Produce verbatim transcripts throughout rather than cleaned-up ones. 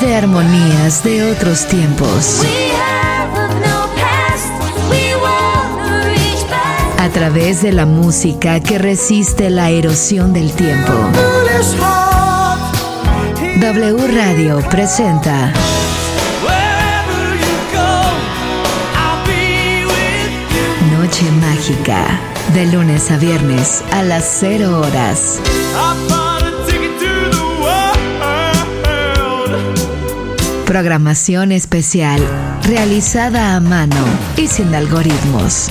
de armonías de otros tiempos. A través de la música que resiste la erosión del tiempo. W Radio presenta Noche Mágica, de lunes a viernes a las cero horas. Programación especial, realizada a mano y sin algoritmos.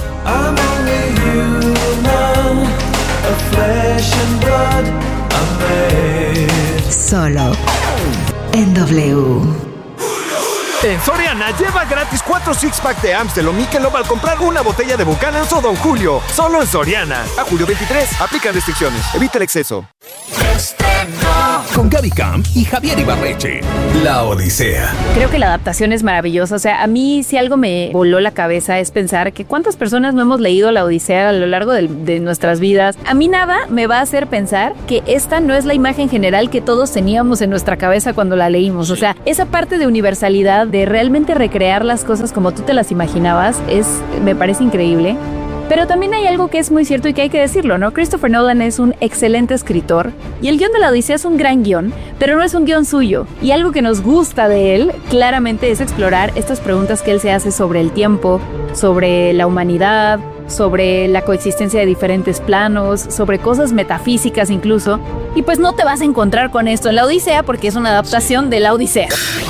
Solo en W. En Soriana, lleva gratis cuatro six-pack de Amstel o Michelob al comprar una botella de Buchanan's o Don Julio. Solo en Soriana. A julio veintitrés. Aplican restricciones. Evita el exceso. Con Gaby Camp y Javier Ibarreche. La Odisea. Creo que la adaptación es maravillosa. O sea, a mí si algo me voló la cabeza es pensar que cuántas personas no hemos leído la Odisea a lo largo de, de nuestras vidas. A mí nada me va a hacer pensar que esta no es la imagen general que todos teníamos en nuestra cabeza cuando la leímos. O sea, esa parte de universalidad, de realmente recrear las cosas como tú te las imaginabas, es, me parece increíble. Pero también hay algo que es muy cierto y que hay que decirlo, ¿no? Christopher Nolan es un excelente escritor y el guión de la Odisea es un gran guión, pero no es un guión suyo. Y algo que nos gusta de él, claramente, es explorar estas preguntas que él se hace sobre el tiempo, sobre la humanidad, sobre la coexistencia de diferentes planos, sobre cosas metafísicas incluso. Y pues no te vas a encontrar con esto en la Odisea porque es una adaptación de la Odisea.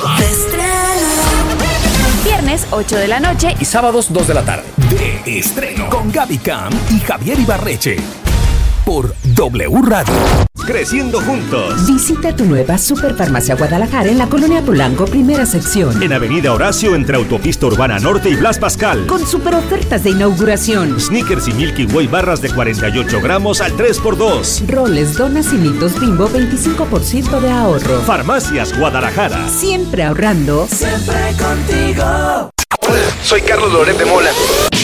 Viernes, ocho de la noche y sábados, dos de la tarde. De estreno con Gaby Camp y Javier Ibarreche. Por W Radio. Creciendo juntos. Visita tu nueva Superfarmacia Guadalajara en la Colonia Polanco, primera sección. En Avenida Horacio, entre Autopista Urbana Norte y Blas Pascal. Con super ofertas de inauguración. Snickers y Milky Way barras de cuarenta y ocho gramos al tres por dos. Roles, donas y mitos Bimbo, veinticinco por ciento de ahorro. Farmacias Guadalajara. Siempre ahorrando. Siempre contigo. Hola, soy Carlos Loret de Mola.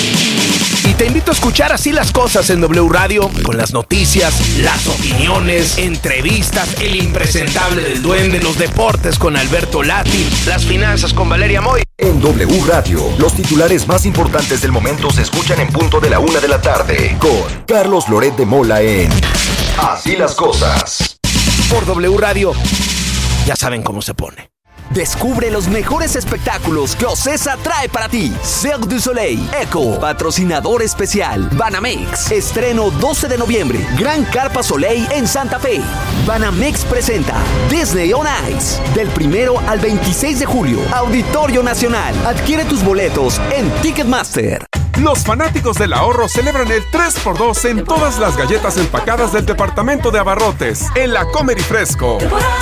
Y te invito a escuchar Así las Cosas en W Radio, con las noticias, las opiniones, entrevistas, el impresentable del duende, los deportes con Alberto Lati, las finanzas con Valeria Moy. En W Radio, los titulares más importantes del momento se escuchan en punto de la una de la tarde, con Carlos Loret de Mola en Así las Cosas. Por W Radio, ya saben cómo se pone. Descubre los mejores espectáculos que Ocesa trae para ti. Cirque du Soleil, Echo, patrocinador especial. Banamex, estreno doce de noviembre. Gran Carpa Soleil en Santa Fe. Banamex presenta Disney on Ice. Del primero al veintiséis de julio. Auditorio Nacional. Adquiere tus boletos en Ticketmaster. Los fanáticos del ahorro celebran el tres por dos en todas las galletas empacadas del departamento de abarrotes en la Comer y Fresco.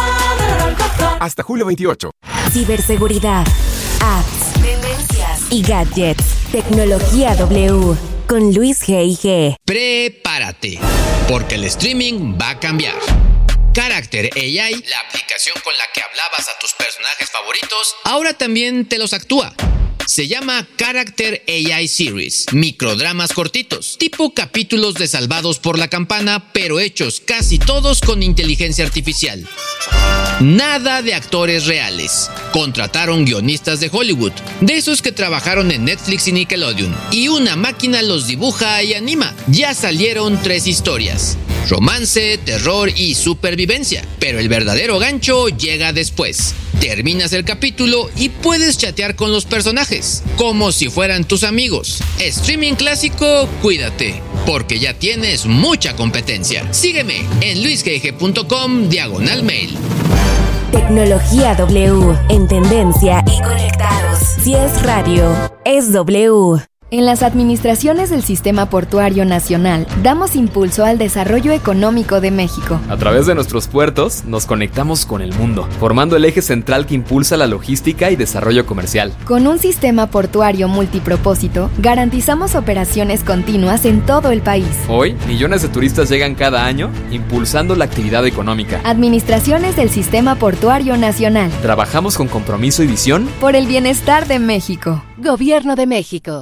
Hasta julio veintiocho. Ciberseguridad, apps, tendencias y gadgets. Tecnología W con Luis G I G. Prepárate, porque el streaming va a cambiar. Character A I, la aplicación con la que hablabas a tus personajes favoritos, ahora también te los actúa. Se llama Character A I Series, microdramas cortitos, tipo capítulos de Salvados por la Campana, pero hechos casi todos con inteligencia artificial. Nada de actores reales. Contrataron guionistas de Hollywood, de esos que trabajaron en Netflix y Nickelodeon, y una máquina los dibuja y anima. Ya salieron tres historias: romance, terror y supervivencia. Pero el verdadero gancho llega después. Terminas el capítulo y puedes chatear con los personajes, como si fueran tus amigos. Streaming clásico, cuídate, porque ya tienes mucha competencia. Sígueme en luisgg.com diagonal mail. Tecnología W, en tendencia y conectados. Si es radio, es W. En las administraciones del Sistema Portuario Nacional, damos impulso al desarrollo económico de México. A través de nuestros puertos, nos conectamos con el mundo, formando el eje central que impulsa la logística y desarrollo comercial. Con un sistema portuario multipropósito, garantizamos operaciones continuas en todo el país. Hoy, millones de turistas llegan cada año, impulsando la actividad económica. Administraciones del Sistema Portuario Nacional. Trabajamos con compromiso y visión por el bienestar de México. Gobierno de México.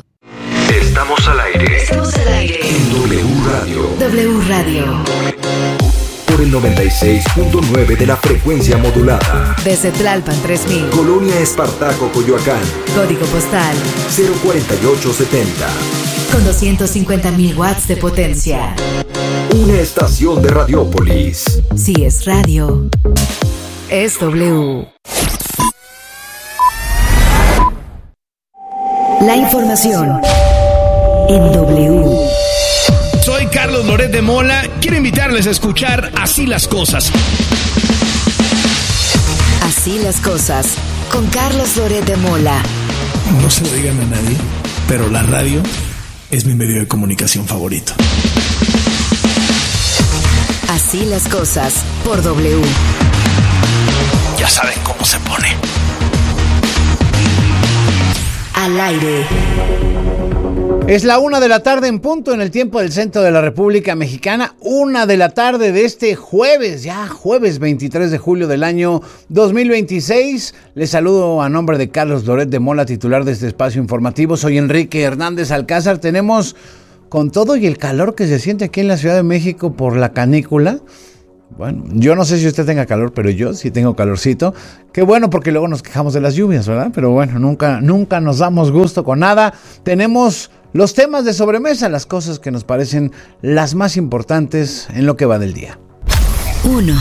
Estamos al aire. Estamos al aire. En W Radio. W Radio. Por el noventa y seis punto nueve de la frecuencia modulada. Desde Tlalpan tres mil. Colonia Espartaco, Coyoacán. Código postal cero cuarenta y ocho setenta. Con doscientos cincuenta mil watts de potencia. Una estación de Radiópolis. Si es radio, es W. La información en W. Soy Carlos Loret de Mola. Quiero invitarles a escuchar Así las Cosas. Así las cosas, con Carlos Loret de Mola. No se lo digan a nadie, pero la radio es mi medio de comunicación favorito. Así las cosas, por W. Ya saben cómo se pone. Al aire. Es la una de la tarde en punto en el tiempo del centro de la República Mexicana. Una de la tarde de este jueves, ya jueves veintitrés de julio del año dos mil veintiséis. Les saludo a nombre de Carlos Loret de Mola, titular de este espacio informativo. Soy Enrique Hernández Alcázar. Tenemos, con todo y el calor que se siente aquí en la Ciudad de México por la canícula, bueno, yo no sé si usted tenga calor, pero yo sí tengo calorcito. Qué bueno, porque luego nos quejamos de las lluvias, ¿verdad? Pero bueno, nunca, nunca nos damos gusto con nada. Tenemos los temas de sobremesa, las cosas que nos parecen las más importantes en lo que va del día. uno.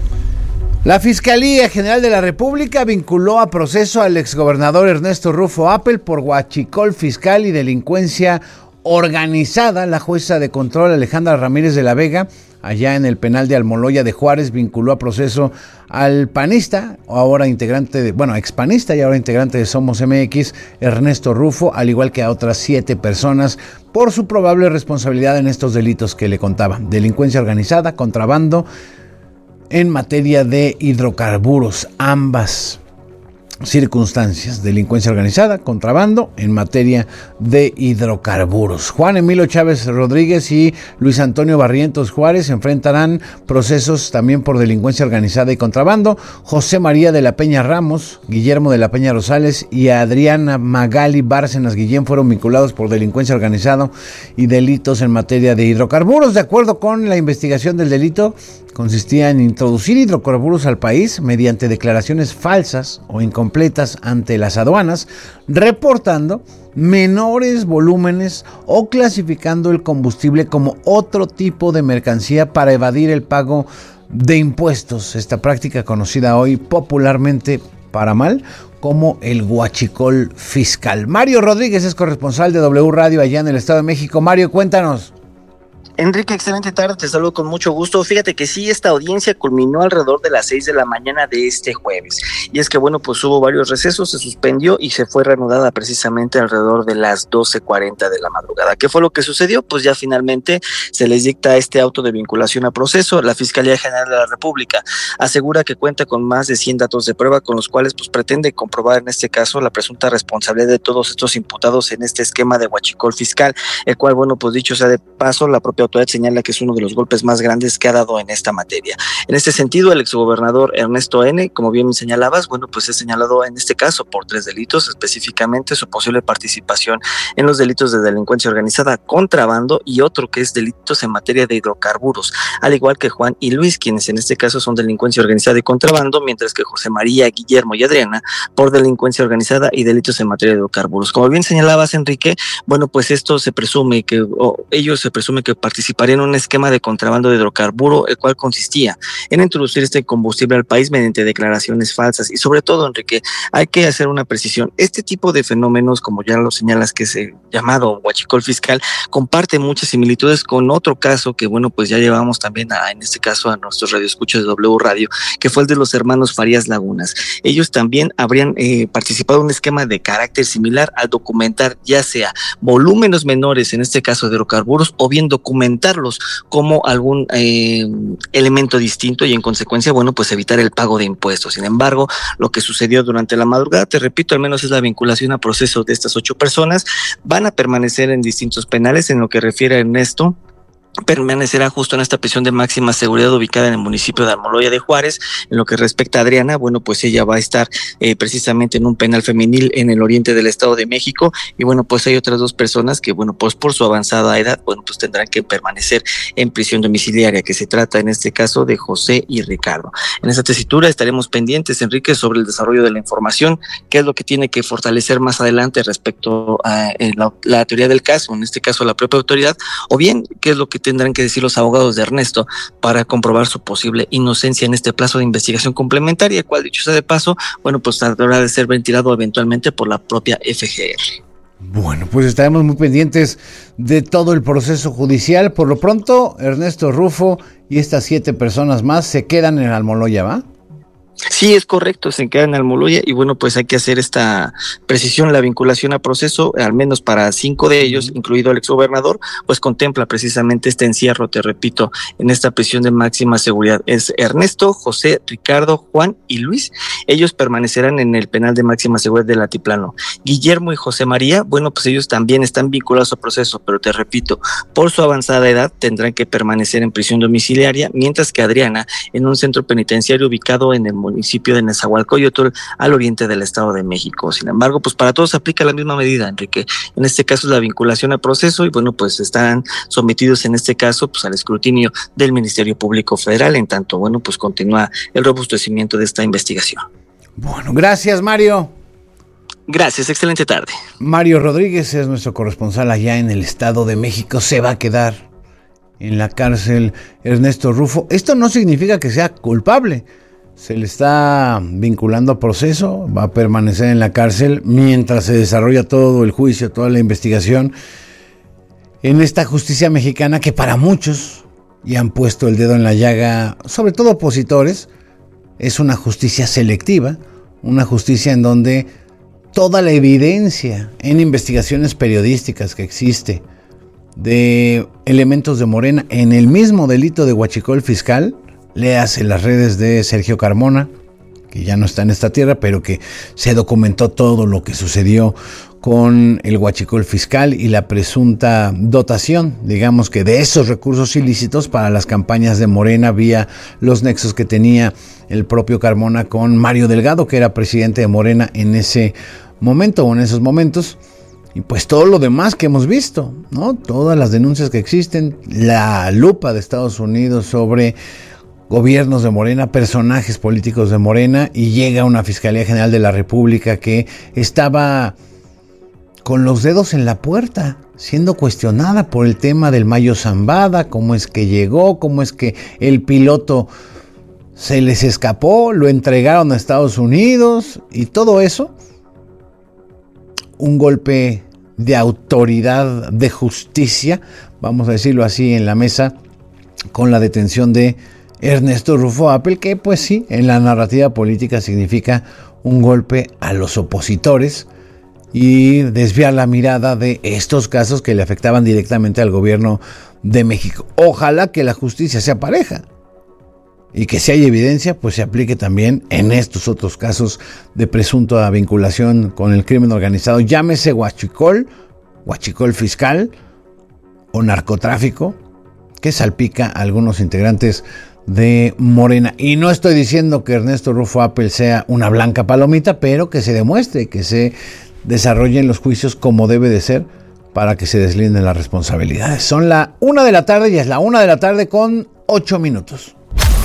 La Fiscalía General de la República vinculó a proceso al exgobernador Ernesto Rufo Appel por huachicol fiscal y delincuencia organizada. La jueza de control Alejandra Ramírez de la Vega, allá en el penal de Almoloya de Juárez, vinculó a proceso al panista, ahora integrante de, bueno, expanista y ahora integrante de Somos M X, Ernesto Rufo, al igual que a otras siete personas, por su probable responsabilidad en estos delitos que le contaba: delincuencia organizada, contrabando en materia de hidrocarburos, ambas circunstancias, delincuencia organizada, contrabando en materia de hidrocarburos. Juan Emilio Chávez Rodríguez y Luis Antonio Barrientos Juárez enfrentarán procesos también por delincuencia organizada y contrabando. José María de la Peña Ramos, Guillermo de la Peña Rosales y Adriana Magali Bárcenas Guillén fueron vinculados por delincuencia organizada y delitos en materia de hidrocarburos. De acuerdo con la investigación del delito, consistía en introducir hidrocarburos al país mediante declaraciones falsas o incompletas ante las aduanas, reportando menores volúmenes o clasificando el combustible como otro tipo de mercancía para evadir el pago de impuestos. Esta práctica, conocida hoy popularmente para mal como el huachicol fiscal. Mario Rodríguez es corresponsal de W Radio allá en el Estado de México. Mario, cuéntanos. Enrique, excelente tarde, te saludo con mucho gusto. Fíjate que sí, esta audiencia culminó alrededor de las seis de la mañana de este jueves. Y es que bueno, pues hubo varios recesos, se suspendió y se fue reanudada precisamente alrededor de las doce cuarenta de la madrugada. ¿Qué fue lo que sucedió? Pues ya finalmente se les dicta este auto de vinculación a proceso. La Fiscalía General de la República asegura que cuenta con más de cien datos de prueba con los cuales pues pretende comprobar en este caso la presunta responsabilidad de todos estos imputados en este esquema de huachicol fiscal, el cual, bueno, pues dicho sea de paso, la propia autoridad señala que es uno de los golpes más grandes que ha dado en esta materia. En este sentido, el exgobernador Ernesto N., como bien señalabas, bueno, pues es señalado en este caso por tres delitos, específicamente su posible participación en los delitos de delincuencia organizada, contrabando y otro que es delitos en materia de hidrocarburos, al igual que Juan y Luis, quienes en este caso son delincuencia organizada y contrabando, mientras que José María, Guillermo y Adriana por delincuencia organizada y delitos en materia de hidrocarburos. Como bien señalabas, Enrique, bueno, pues esto se presume que, o ellos se presume que participarían en un esquema de contrabando de hidrocarburo, el cual consistía en introducir este combustible al país mediante declaraciones falsas. Y sobre todo, Enrique, hay que hacer una precisión. Este tipo de fenómenos, como ya lo señalas, que es eh, llamado huachicol fiscal, comparte muchas similitudes con otro caso que, bueno, pues ya llevamos también a, en este caso a nuestros radioescuchas de W Radio, que fue el de los hermanos Farías Lagunas. Ellos también habrían eh, participado en un esquema de carácter similar al documentar ya sea volúmenes menores, en este caso de hidrocarburos, o bien documentarlos como algún eh, elemento distinto y en consecuencia, bueno, pues evitar el pago de impuestos. Sin embargo, lo que sucedió durante la madrugada, te repito, al menos es la vinculación a proceso de estas ocho personas. Van a permanecer en distintos penales en lo que refiere a Ernesto. permanecerá justo en esta prisión de máxima seguridad ubicada en el municipio de Almoloya de Juárez. En lo que respecta a Adriana, bueno, pues ella va a estar eh, precisamente en un penal femenil en el oriente del Estado de México, y bueno, pues hay otras dos personas que, bueno, pues por su avanzada edad, bueno, pues tendrán que permanecer en prisión domiciliaria, que se trata en este caso de José y Ricardo. En esta tesitura estaremos pendientes, Enrique, sobre el desarrollo de la información, qué es lo que tiene que fortalecer más adelante respecto a eh, la, la teoría del caso, en este caso la propia autoridad, o bien qué es lo que tendrán que decir los abogados de Ernesto para comprobar su posible inocencia en este plazo de investigación complementaria, el cual, dicho sea de paso, bueno, pues tratará de ser ventilado eventualmente por la propia F G R. Bueno, pues estaremos muy pendientes de todo el proceso judicial. Por lo pronto, Ernesto Rufo y estas siete personas más se quedan en Almoloya, ¿va? Sí, es correcto, se queda en Almoloya, y bueno, pues hay que hacer esta precisión, la vinculación a proceso, al menos para cinco de ellos, incluido el exgobernador, pues contempla precisamente este encierro, te repito, en esta prisión de máxima seguridad. Es Ernesto, José, Ricardo, Juan y Luis. Ellos permanecerán en el penal de máxima seguridad del Altiplano. Guillermo y José María, bueno, pues ellos también están vinculados a proceso, pero te repito, por su avanzada edad tendrán que permanecer en prisión domiciliaria, mientras que Adriana en un centro penitenciario ubicado en el municipio de Nezahualcóyotl, al oriente del Estado de México. Sin embargo, pues para todos se aplica la misma medida, Enrique. En este caso es la vinculación a proceso, y bueno, pues están sometidos en este caso pues al escrutinio del Ministerio Público Federal, en tanto, bueno, pues continúa el robustecimiento de esta investigación. Bueno, gracias, Mario. Gracias, excelente tarde. Mario Rodríguez es nuestro corresponsal allá en el Estado de México. Se va a quedar en la cárcel Ernesto Rufo. Esto no significa que sea culpable. Se le está vinculando a proceso, va a permanecer en la cárcel mientras se desarrolla todo el juicio, toda la investigación en esta justicia mexicana que para muchos, y han puesto el dedo en la llaga, sobre todo opositores, es una justicia selectiva, una justicia en donde toda la evidencia en investigaciones periodísticas que existe de elementos de Morena en el mismo delito de huachicol fiscal, léase las redes de Sergio Carmona, que ya no está en esta tierra, pero que se documentó todo lo que sucedió con el huachicol fiscal y la presunta dotación, digamos que de esos recursos ilícitos para las campañas de Morena vía los nexos que tenía el propio Carmona con Mario Delgado, que era presidente de Morena en ese momento o en esos momentos. Y pues todo lo demás que hemos visto, ¿no? Todas las denuncias que existen, la lupa de Estados Unidos sobre gobiernos de Morena, personajes políticos de Morena, y llega una Fiscalía General de la República que estaba con los dedos en la puerta, siendo cuestionada por el tema del Mayo Zambada, cómo es que llegó, cómo es que el piloto se les escapó, lo entregaron a Estados Unidos y todo eso. Un golpe de autoridad, de justicia, vamos a decirlo así, en la mesa, con la detención de Ernesto Rufo Appel, que pues sí, en la narrativa política significa un golpe a los opositores y desviar la mirada de estos casos que le afectaban directamente al gobierno de México. Ojalá que la justicia sea pareja y que si hay evidencia, pues se aplique también en estos otros casos de presunta vinculación con el crimen organizado, llámese huachicol, huachicol fiscal o narcotráfico, que salpica a algunos integrantes de Morena. Y no estoy diciendo que Ernesto Rufo Appel sea una blanca palomita, pero que se demuestre, que se desarrollen los juicios como debe de ser para que se deslinden las responsabilidades. Son la una de la tarde y es la una de la tarde con ocho minutos.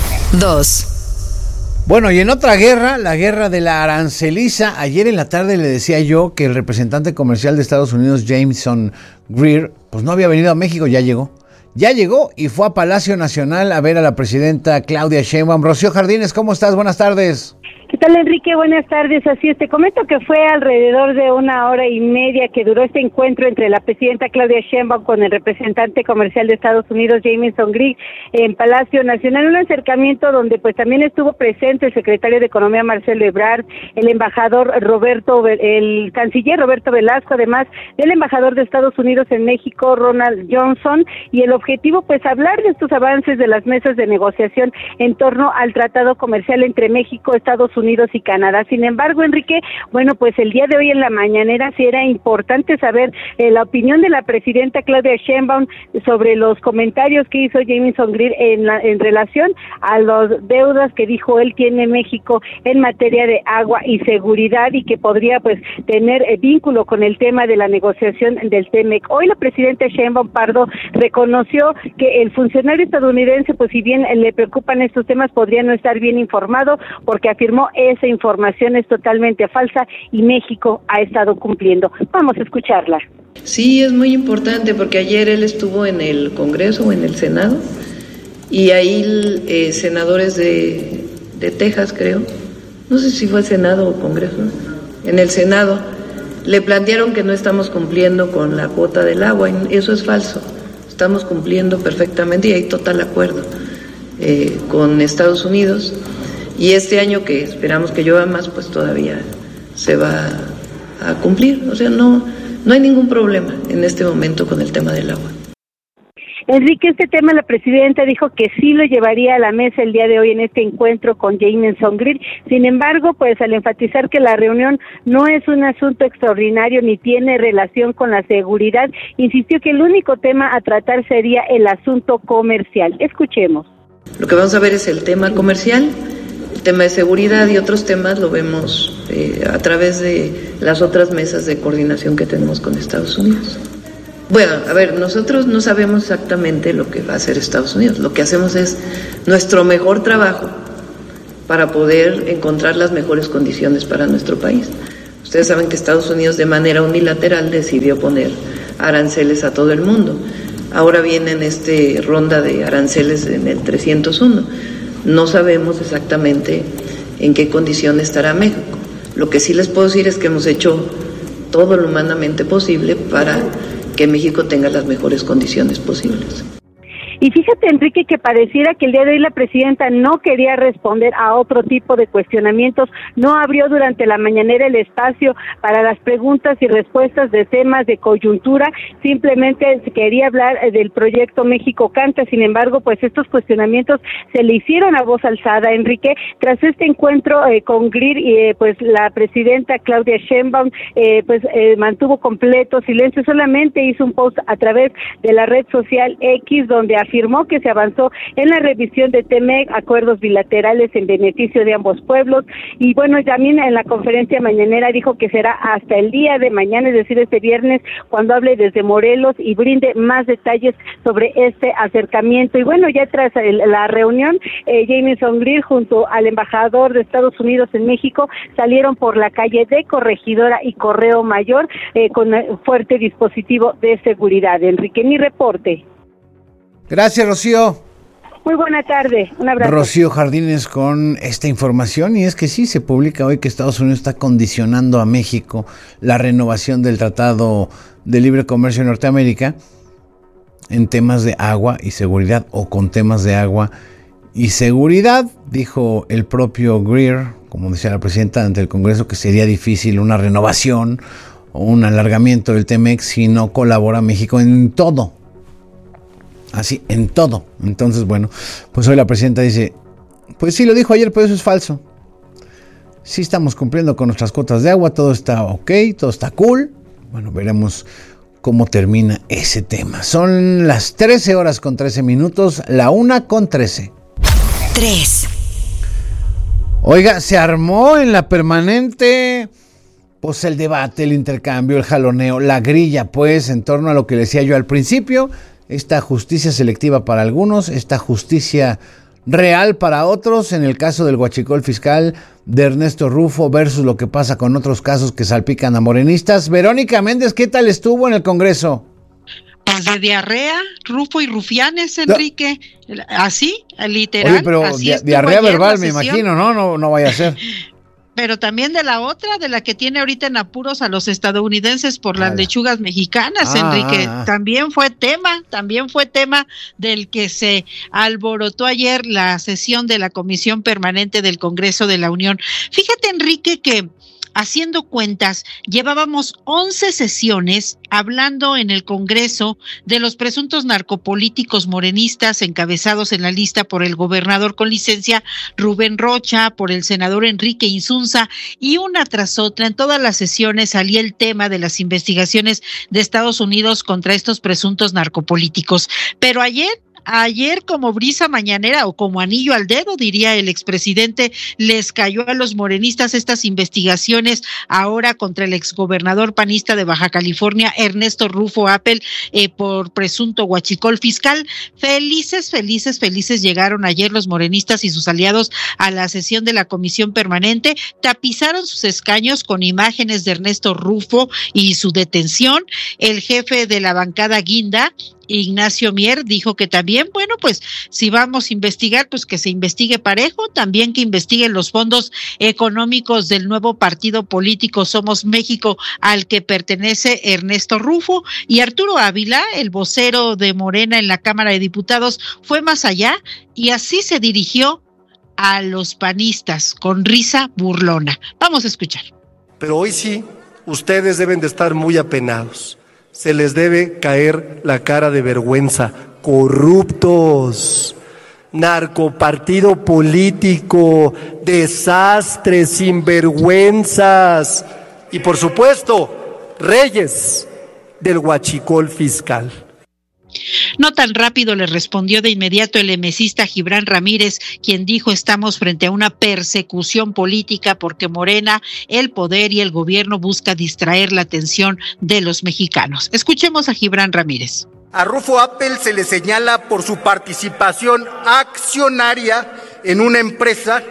Dos. Bueno, y en otra guerra, la guerra de la aranceliza, ayer en la tarde le decía yo que el representante comercial de Estados Unidos, Jameson Greer, pues no había venido a México, ya llegó. Ya llegó y fue a Palacio Nacional a ver a la presidenta Claudia Sheinbaum. Rocío Jardines, ¿cómo estás? Buenas tardes. ¿Qué tal, Enrique? Buenas tardes. Así es, te comento que fue alrededor de una hora y media que duró este encuentro entre la presidenta Claudia Sheinbaum con el representante comercial de Estados Unidos, Jameson Greer, en Palacio Nacional. Un acercamiento donde pues también estuvo presente el secretario de Economía, Marcelo Ebrard, el embajador Roberto, el canciller Roberto Velasco, además del embajador de Estados Unidos en México, Ronald Johnson, y el objetivo pues hablar de estos avances de las mesas de negociación en torno al tratado comercial entre México, Estados Estados Unidos y Canadá. Sin embargo, Enrique, bueno, pues el día de hoy en la mañanera sí era importante saber eh, la opinión de la presidenta Claudia Sheinbaum sobre los comentarios que hizo Jamieson Greer en, la, en relación a las deudas que dijo él tiene México en materia de agua y seguridad y que podría pues tener eh, vínculo con el tema de la negociación del T-MEC. Hoy la presidenta Sheinbaum Pardo reconoció que el funcionario estadounidense, pues si bien le preocupan estos temas, podría no estar bien informado porque afirmó esa información es totalmente falsa y México ha estado cumpliendo. Vamos a escucharla. Sí, es muy importante porque ayer él estuvo en el Congreso o en el Senado y ahí eh, senadores de, de Texas, creo, no sé si fue Senado o Congreso, en el Senado le plantearon que no estamos cumpliendo con la cuota del agua, y eso es falso, estamos cumpliendo perfectamente y hay total acuerdo eh, con Estados Unidos y este año que esperamos que llueva más, pues todavía se va a cumplir, o sea, no, no hay ningún problema en este momento con el tema del agua. Enrique, este tema la presidenta dijo que sí lo llevaría a la mesa el día de hoy en este encuentro con Jamieson Greer. Sin embargo, pues al enfatizar que la reunión no es un asunto extraordinario ni tiene relación con la seguridad, insistió que el único tema a tratar sería el asunto comercial. Escuchemos. Lo que vamos a ver es el tema comercial, el tema de seguridad y otros temas lo vemos eh, a través de las otras mesas de coordinación que tenemos con Estados Unidos. Bueno, a ver, nosotros no sabemos exactamente lo que va a hacer Estados Unidos. Lo que hacemos es nuestro mejor trabajo para poder encontrar las mejores condiciones para nuestro país. Ustedes saben que Estados Unidos de manera unilateral decidió poner aranceles a todo el mundo. Ahora viene en esta ronda de aranceles en el trescientos uno. No sabemos exactamente en qué condición estará México. Lo que sí les puedo decir es que hemos hecho todo lo humanamente posible para que México tenga las mejores condiciones posibles. Y fíjate, Enrique, que pareciera que el día de hoy la presidenta no quería responder a otro tipo de cuestionamientos, no abrió durante la mañanera el espacio para las preguntas y respuestas de temas de coyuntura, simplemente quería hablar del proyecto México Canta. Sin embargo, pues estos cuestionamientos se le hicieron a voz alzada, Enrique. Tras este encuentro eh, con Greer, y eh, pues la presidenta Claudia Sheinbaum eh, pues eh, mantuvo completo silencio, solamente hizo un post a través de la red social X donde afirmó que se avanzó en la revisión de T-MEC, acuerdos bilaterales en beneficio de ambos pueblos, y bueno, también en la conferencia mañanera dijo que será hasta el día de mañana, es decir, este viernes, cuando hable desde Morelos y brinde más detalles sobre este acercamiento. Y bueno, ya tras el, la reunión, eh, Jamieson Greer junto al embajador de Estados Unidos en México salieron por la calle de Corregidora y Correo Mayor eh, con un fuerte dispositivo de seguridad. Enrique, mi reporte. Gracias, Rocío. Muy buena tarde, un abrazo. Rocío Jardines con esta información, y es que sí, se publica hoy que Estados Unidos está condicionando a México la renovación del Tratado de Libre Comercio de Norteamérica en temas de agua y seguridad, o con temas de agua y seguridad. Dijo el propio Greer, como decía la presidenta ante el Congreso, que sería difícil una renovación o un alargamiento del T-MEC si no colabora México en todo. Así, en todo. Entonces, bueno, pues hoy la presidenta dice, pues sí, lo dijo ayer, pero eso es falso. Sí estamos cumpliendo con nuestras cuotas de agua, todo está ok, todo está cool. Bueno, veremos cómo termina ese tema. Son las trece horas con trece minutos, la una con trece. tres. Oiga, se armó en la permanente, pues el debate, el intercambio, el jaloneo, la grilla, pues, en torno a lo que decía yo al principio. Esta justicia selectiva para algunos, esta justicia real para otros, en el caso del huachicol fiscal de Ernesto Rufo versus lo que pasa con otros casos que salpican a morenistas. Verónica Méndez, ¿qué tal estuvo en el Congreso? Pues de diarrea, Rufo y Rufianes, Enrique, no. Así, literal. Oye, pero así di- diarrea verbal, me imagino, ¿no? No, no vaya a ser. Pero también de la otra, de la que tiene ahorita en apuros a los estadounidenses por las Ala. lechugas mexicanas, ah, Enrique, ah, ah. también fue tema, también fue tema del que se alborotó ayer la sesión de la Comisión Permanente del Congreso de la Unión. Fíjate, Enrique, que haciendo cuentas, llevábamos once sesiones hablando en el Congreso de los presuntos narcopolíticos morenistas encabezados en la lista por el gobernador con licencia Rubén Rocha, por el senador Enrique Insunza, y una tras otra en todas las sesiones salía el tema de las investigaciones de Estados Unidos contra estos presuntos narcopolíticos. Pero ayer Ayer, como brisa mañanera o como anillo al dedo, diría el expresidente, les cayó a los morenistas estas investigaciones ahora contra el exgobernador panista de Baja California, Ernesto Rufo Appel, eh, por presunto huachicol fiscal. Felices, felices, felices llegaron ayer los morenistas y sus aliados a la sesión de la comisión permanente, tapizaron sus escaños con imágenes de Ernesto Rufo y su detención. El jefe de la bancada guinda, Ignacio Mier, dijo que también, bueno, pues si vamos a investigar, pues que se investigue parejo, también que investiguen los fondos económicos del nuevo partido político Somos México al que pertenece Ernesto Rufo. Y Arturo Ávila, el vocero de Morena en la Cámara de Diputados, fue más allá y así se dirigió a los panistas con risa burlona. Vamos a escuchar. Pero hoy sí, ustedes deben de estar muy apenados. Se les debe caer la cara de vergüenza. Corruptos, narcopartido político, desastres, sinvergüenzas y por supuesto, reyes del huachicol fiscal. No tan rápido, le respondió de inmediato el emesista Gibran Ramírez, quien dijo: estamos frente a una persecución política porque Morena, el poder y el gobierno busca distraer la atención de los mexicanos. Escuchemos a Gibran Ramírez. A Rufo Appel se le señala por su participación accionaria en una empresa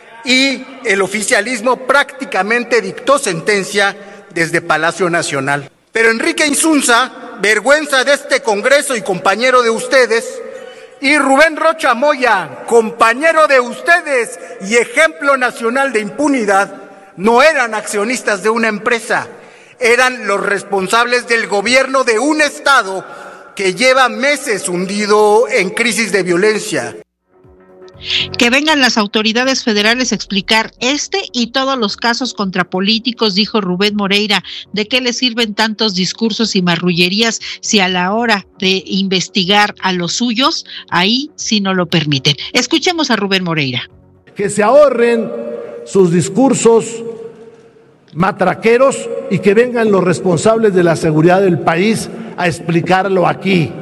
y el oficialismo prácticamente dictó sentencia desde Palacio Nacional. Pero Enrique Insunza, vergüenza de este Congreso y compañero de ustedes, y Rubén Rocha Moya, compañero de ustedes y ejemplo nacional de impunidad, no eran accionistas de una empresa, eran los responsables del gobierno de un estado que lleva meses hundido en crisis de violencia. Que vengan las autoridades federales a explicar este y todos los casos contra políticos, dijo Rubén Moreira. ¿De qué les sirven tantos discursos y marrullerías si a la hora de investigar a los suyos, ahí sí no lo permiten? Escuchemos a Rubén Moreira. Que se ahorren sus discursos matraqueros y que vengan los responsables de la seguridad del país a explicarlo aquí.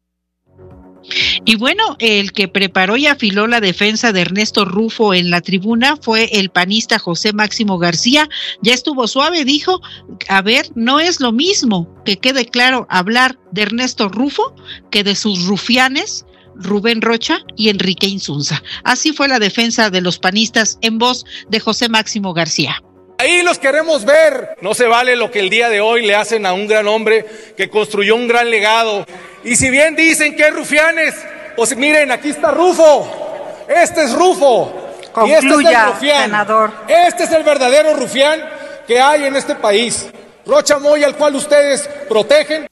Y bueno, el que preparó y afiló la defensa de Ernesto Rufo en la tribuna fue el panista José Máximo García. Ya estuvo suave, dijo, a ver, no es lo mismo, que quede claro, hablar de Ernesto Rufo que de sus rufianes Rubén Rocha y Enrique Insunza. Así fue la defensa de los panistas en voz de José Máximo García. Ahí los queremos ver. No se vale lo que el día de hoy le hacen a un gran hombre que construyó un gran legado. Y si bien dicen que es rufianes, pues miren, aquí está Rufo. Este es Rufo. Concluya, y este es el rufián. Senador. Este es el verdadero rufián que hay en este país. Rocha Moya, al cual ustedes protegen.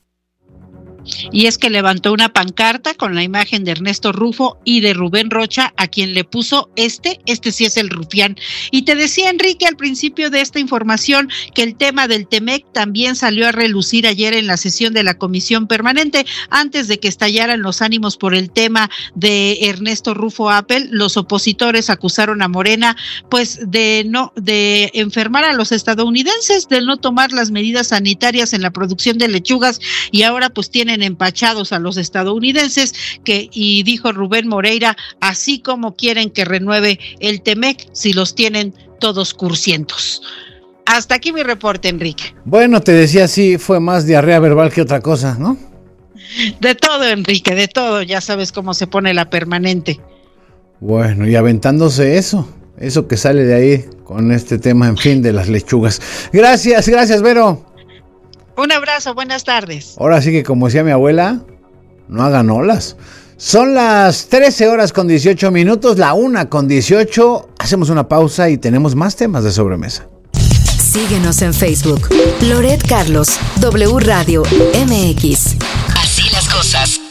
Y es que levantó una pancarta con la imagen de Ernesto Rufo y de Rubén Rocha, a quien le puso este, este sí es el rufián. Y te decía, Enrique, al principio de esta información, que el tema del Temec también salió a relucir ayer en la sesión de la comisión permanente. Antes de que estallaran los ánimos por el tema de Ernesto Rufo Appel, los opositores acusaron a Morena, pues, de no, de enfermar a los estadounidenses, de no tomar las medidas sanitarias en la producción de lechugas, y ahora pues tienen empachados a los estadounidenses, que, y dijo Rubén Moreira, así como quieren que renueve el Temec, si los tienen todos cursientos. Hasta aquí mi reporte, Enrique. Bueno, te decía, sí, fue más diarrea verbal que otra cosa, ¿no? De todo, Enrique, de todo, ya sabes cómo se pone la permanente. Bueno, y aventándose eso, eso que sale de ahí con este tema, en fin, de las lechugas. Gracias, gracias, Vero. Un abrazo, buenas tardes. Ahora sí que, como decía mi abuela, no hagan olas. Son las trece horas con dieciocho minutos, la una con dieciocho. Hacemos una pausa y tenemos más temas de sobremesa. Síguenos en Facebook. Loret Carlos, W Radio M X. Así las cosas.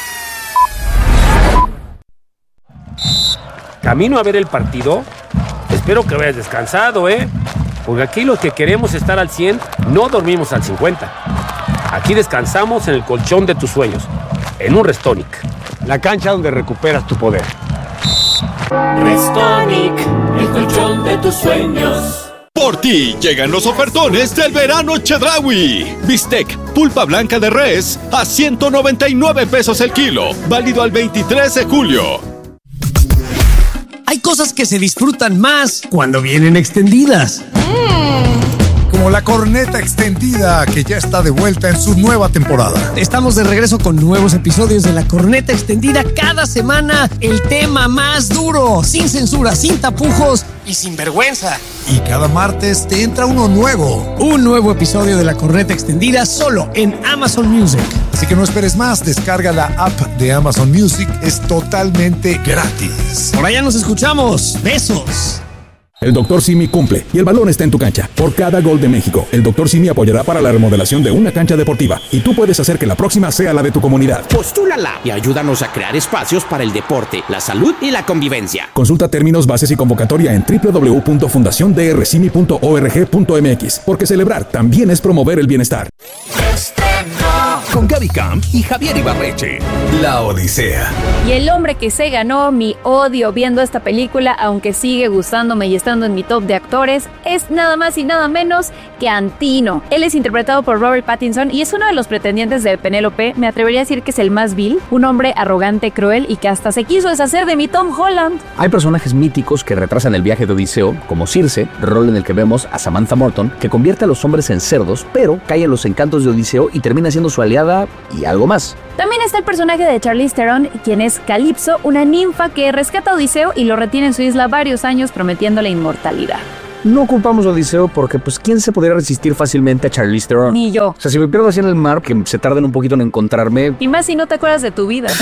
Camino a ver el partido. Espero que hayas descansado, ¿eh? Porque aquí los que queremos estar al cien, no dormimos al cincuenta. Aquí descansamos en el colchón de tus sueños, en un Restonic, la cancha donde recuperas tu poder. Restonic, el colchón de tus sueños. Por ti llegan los ofertones del verano Chedraui. Bistec, pulpa blanca de res a ciento noventa y nueve pesos el kilo, válido al veintitrés de julio. Hay cosas que se disfrutan más cuando vienen extendidas. Como la corneta extendida, que ya está de vuelta en su nueva temporada. Estamos de regreso con nuevos episodios de la corneta extendida cada semana. El tema más duro, sin censura, sin tapujos y sin vergüenza. Y cada martes te entra uno nuevo. Un nuevo episodio de la corneta extendida solo en Amazon Music. Así que no esperes más, descarga la app de Amazon Music, es totalmente gratis. Por allá nos escuchamos. Besos. El doctor Simi cumple y el balón está en tu cancha. Por cada gol de México, el doctor Simi apoyará para la remodelación de una cancha deportiva y tú puedes hacer que la próxima sea la de tu comunidad. Postúlala y ayúdanos a crear espacios para el deporte, la salud y la convivencia. Consulta términos, bases y convocatoria en doble u doble u doble u punto fundación d r simi punto org punto m x, porque celebrar también es promover el bienestar. Con Gaby Camp y Javier Ibarreche, La Odisea. Y el hombre que se ganó mi odio viendo esta película, aunque sigue gustándome y estando en mi top de actores, es nada más y nada menos que Antino. Él es interpretado por Robert Pattinson y es uno de los pretendientes de Penélope. Me atrevería a decir que es el más vil, un hombre arrogante, cruel y que hasta se quiso deshacer de mi Tom Holland. Hay personajes míticos que retrasan el viaje de Odiseo, como Circe, rol en el que vemos a Samantha Morton, que convierte a los hombres en cerdos, pero cae en los encantos de Odiseo y termina siendo su aliada y algo más. También está el personaje de Charlize Theron, quien es Calipso, una ninfa que rescata a Odiseo y lo retiene en su isla varios años prometiéndole inmortalidad. No culpamos a Odiseo porque, pues, ¿quién se podría resistir fácilmente a Charlize Theron? Ni yo. O sea, si me pierdo así en el mar, que se tarden un poquito en encontrarme. Y más si no te acuerdas de tu vida.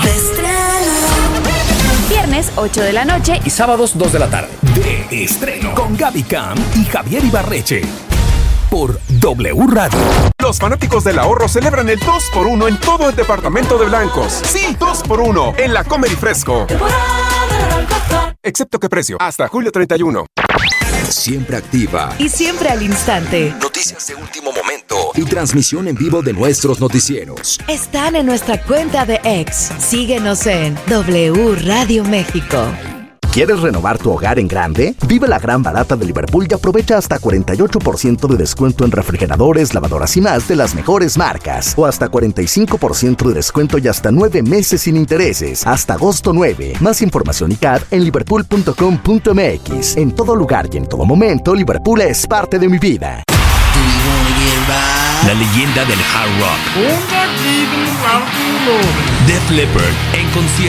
Viernes, ocho de la noche. Y sábados, dos de la tarde. De estreno. Con Gaby Camp y Javier Ibarreche. Por W Radio. Los fanáticos del ahorro celebran el dos por uno en todo el departamento de blancos. Sí, dos por uno en la Comer y Fresco. Excepto que precio, hasta julio treinta y uno. Siempre activa. Y siempre al instante. Noticias de último momento y transmisión en vivo de nuestros noticieros. Están en nuestra cuenta de X. Síguenos en W Radio México. ¿Quieres renovar tu hogar en grande? Vive la gran barata de Liverpool y aprovecha hasta cuarenta y ocho por ciento de descuento en refrigeradores, lavadoras y más de las mejores marcas. O hasta cuarenta y cinco por ciento de descuento y hasta nueve meses sin intereses. Hasta agosto nueve. Más información y C A D en liverpool punto com punto m x. En todo lugar y en todo momento, Liverpool es parte de mi vida. La leyenda del hard rock. Def Leppard en concierto.